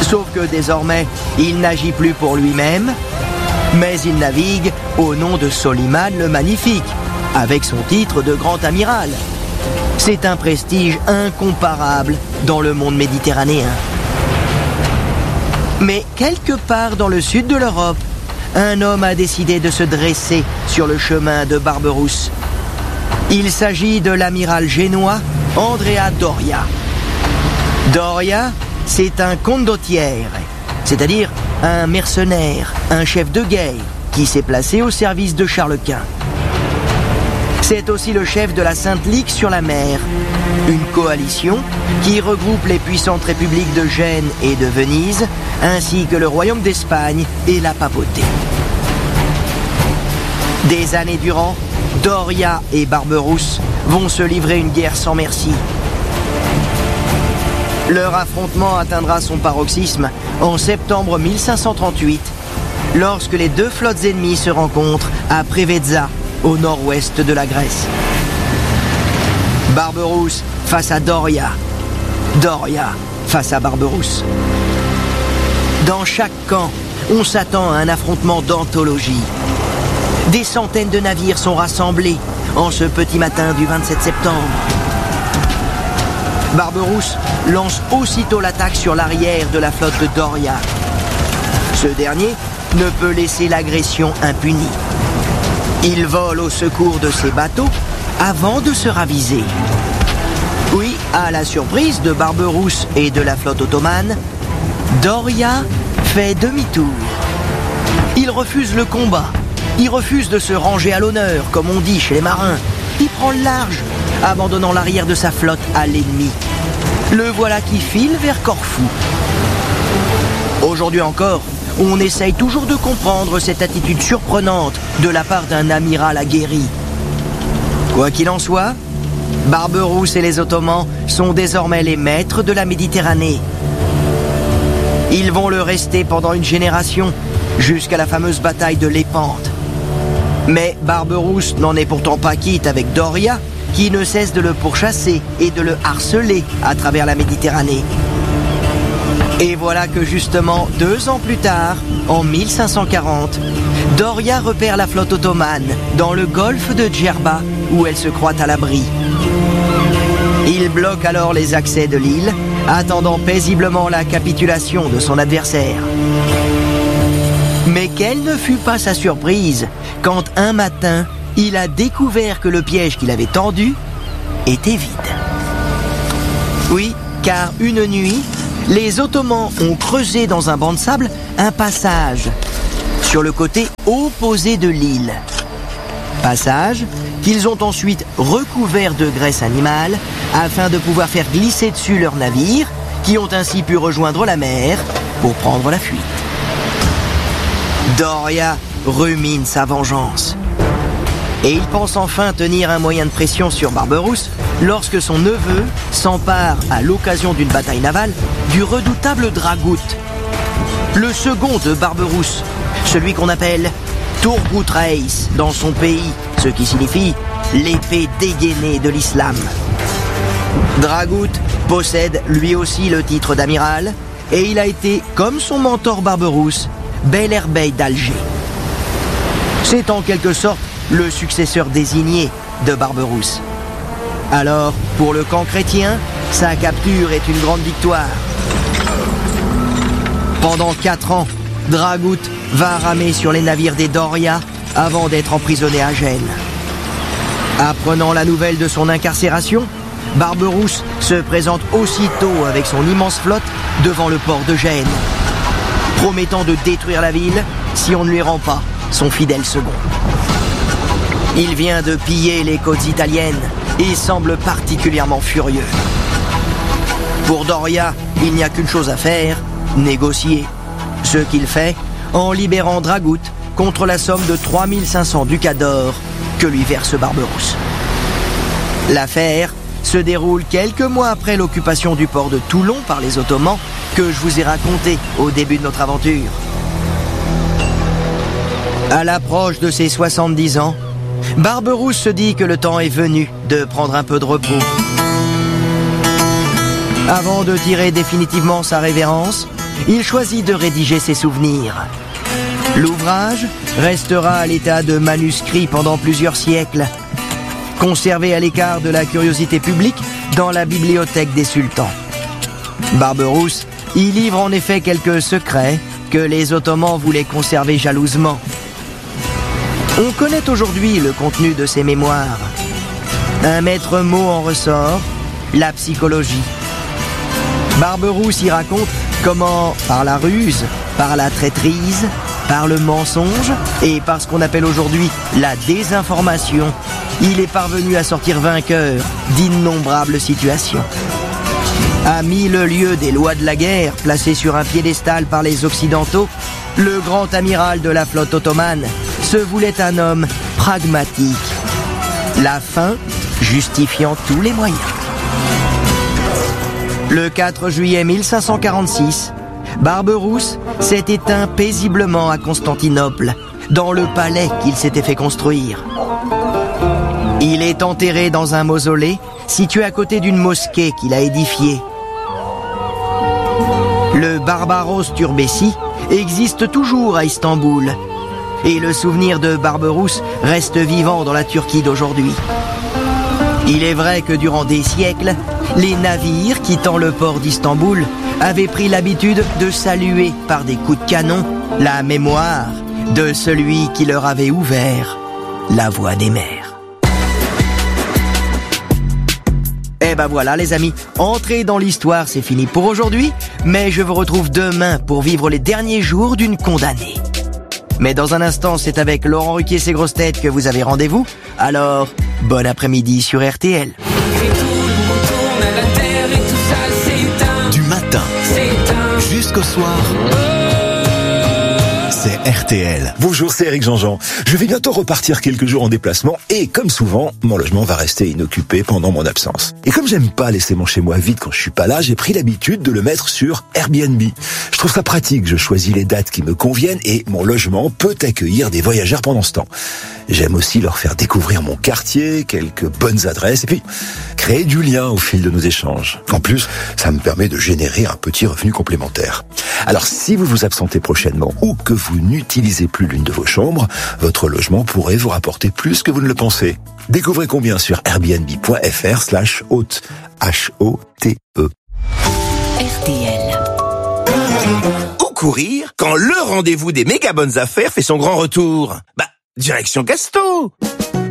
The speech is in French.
Sauf que désormais, il n'agit plus pour lui-même, mais il navigue au nom de Soliman le Magnifique, avec son titre de grand amiral. C'est un prestige incomparable dans le monde méditerranéen. Mais quelque part dans le sud de l'Europe, un homme a décidé de se dresser sur le chemin de Barberousse. Il s'agit de l'amiral génois Andrea Doria. Doria, c'est un condottiere, c'est-à-dire un mercenaire, un chef de guerre qui s'est placé au service de Charles Quint. C'est aussi le chef de la Sainte Ligue sur la mer, une coalition qui regroupe les puissantes républiques de Gênes et de Venise, ainsi que le royaume d'Espagne et la papauté. Des années durant, Doria et Barberousse vont se livrer une guerre sans merci. Leur affrontement atteindra son paroxysme en septembre 1538, lorsque les deux flottes ennemies se rencontrent à Preveza, au nord-ouest de la Grèce. Barberousse face à Doria. Doria face à Barberousse. Dans chaque camp, on s'attend à un affrontement d'anthologie. Des centaines de navires sont rassemblés en ce petit matin du 27 septembre. Barberousse lance aussitôt l'attaque sur l'arrière de la flotte de Doria. Ce dernier ne peut laisser l'agression impunie. Il vole au secours de ses bateaux avant de se raviser. Oui, à la surprise de Barberousse et de la flotte ottomane, Doria fait demi-tour. Il refuse le combat. Il refuse de se ranger à l'honneur, comme on dit chez les marins. Il prend le large, abandonnant l'arrière de sa flotte à l'ennemi. Le voilà qui file vers Corfou. Aujourd'hui encore, on essaye toujours de comprendre cette attitude surprenante de la part d'un amiral aguerri. Quoi qu'il en soit, Barberousse et les Ottomans sont désormais les maîtres de la Méditerranée. Ils vont le rester pendant une génération, jusqu'à la fameuse bataille de Lépante. Mais Barberousse n'en est pourtant pas quitte avec Doria, qui ne cesse de le pourchasser et de le harceler à travers la Méditerranée. Et voilà que justement, 2 ans plus tard, en 1540, Doria repère la flotte ottomane dans le golfe de Djerba, où elle se croit à l'abri. Il bloque alors les accès de l'île, attendant paisiblement la capitulation de son adversaire. Mais quelle ne fut pas sa surprise quand un matin, il a découvert que le piège qu'il avait tendu était vide. Oui, car une nuit, les Ottomans ont creusé dans un banc de sable un passage sur le côté opposé de l'île. Passage qu'ils ont ensuite recouvert de graisse animale afin de pouvoir faire glisser dessus leurs navires qui ont ainsi pu rejoindre la mer pour prendre la fuite. Doria rumine sa vengeance. Et il pense enfin tenir un moyen de pression sur Barberousse lorsque son neveu s'empare à l'occasion d'une bataille navale du redoutable Dragut, le second de Barberousse, celui qu'on appelle Turgut Reis dans son pays, ce qui signifie l'épée dégainée de l'islam. Dragut possède lui aussi le titre d'amiral et il a été, comme son mentor Barberousse, Beylerbey d'Alger. C'est en quelque sorte le successeur désigné de Barberousse. Alors, pour le camp chrétien, sa capture est une grande victoire. Pendant 4 ans, Dragut va ramer sur les navires des Doria avant d'être emprisonné à Gênes. Apprenant la nouvelle de son incarcération, Barberousse se présente aussitôt avec son immense flotte devant le port de Gênes, promettant de détruire la ville si on ne lui rend pas son fidèle second. Il vient de piller les côtes italiennes et semble particulièrement furieux. Pour Doria, il n'y a qu'une chose à faire, négocier. Ce qu'il fait en libérant Dragut contre la somme de 3500 ducats d'or que lui verse Barberousse. L'affaire se déroule quelques mois après l'occupation du port de Toulon par les Ottomans que je vous ai raconté au début de notre aventure. À l'approche de ses 70 ans, Barberousse se dit que le temps est venu de prendre un peu de repos. Avant de tirer définitivement sa révérence, il choisit de rédiger ses souvenirs. L'ouvrage restera à l'état de manuscrit pendant plusieurs siècles, conservé à l'écart de la curiosité publique dans la bibliothèque des sultans. Barberousse y livre en effet quelques secrets que les Ottomans voulaient conserver jalousement. On connaît aujourd'hui le contenu de ses mémoires. Un maître mot en ressort, la psychologie. Barberousse y raconte comment, par la ruse, par la traîtrise, par le mensonge et par ce qu'on appelle aujourd'hui la désinformation, il est parvenu à sortir vainqueur d'innombrables situations. À 1000 lieues des lois de la guerre, placé sur un piédestal par les Occidentaux, le grand amiral de la flotte ottomane se voulait un homme pragmatique. La fin justifiant tous les moyens. Le 4 juillet 1546, Barberousse s'est éteint paisiblement à Constantinople, dans le palais qu'il s'était fait construire. Il est enterré dans un mausolée situé à côté d'une mosquée qu'il a édifiée. Le Barbaros Türbesi existe toujours à Istanbul, et le souvenir de Barberousse reste vivant dans la Turquie d'aujourd'hui. Il est vrai que durant des siècles, les navires quittant le port d'Istanbul avaient pris l'habitude de saluer par des coups de canon la mémoire de celui qui leur avait ouvert la voie des mers. Et ben voilà les amis, entrer dans l'histoire c'est fini pour aujourd'hui, mais je vous retrouve demain pour vivre les derniers jours d'une condamnée. Mais dans un instant, c'est avec Laurent Ruquier et ses grosses têtes que vous avez rendez-vous. Alors, bon après-midi sur RTL. Du matin jusqu'au soir, c'est RTL. Bonjour, c'est Eric Jean-Jean. Je vais bientôt repartir quelques jours en déplacement et comme souvent, mon logement va rester inoccupé pendant mon absence. Et comme j'aime pas laisser mon chez-moi vide quand je suis pas là, j'ai pris l'habitude de le mettre sur Airbnb. Je trouve ça pratique, je choisis les dates qui me conviennent et mon logement peut accueillir des voyageurs pendant ce temps. J'aime aussi leur faire découvrir mon quartier, quelques bonnes adresses et puis créer du lien au fil de nos échanges. En plus, ça me permet de générer un petit revenu complémentaire. Alors si vous vous absentez prochainement ou que vous n'utilisez plus l'une de vos chambres, votre logement pourrait vous rapporter plus que vous ne le pensez. Découvrez combien sur airbnb.fr/hôte. H-O-T-E. RTL. Où courir quand le rendez-vous des méga bonnes affaires fait son grand retour? Direction Gasto!